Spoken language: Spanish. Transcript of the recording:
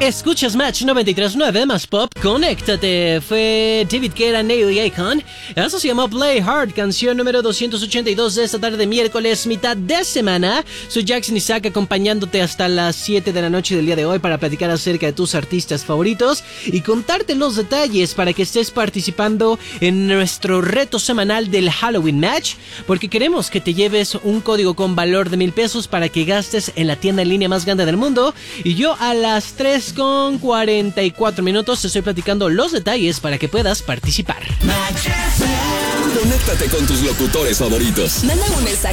Escuchas Match 93.9 más Pop, conéctate. Fue David Guetta, Nail y Icon. Eso se llamó Play Hard, canción número 282 de esta tarde de miércoles, mitad de semana. Soy Jackson Isaac, acompañándote hasta las 7 de la noche del día de hoy para platicar acerca de tus artistas favoritos y contarte los detalles para que estés participando en nuestro reto semanal del Halloween Match, porque queremos que te lleves un código con valor de $1,000 para que gastes en la tienda en línea más grande del mundo. Y yo a las 3:44 te estoy platicando los detalles para que puedas participar. Conéctate con tus locutores favoritos. Manda un mensaje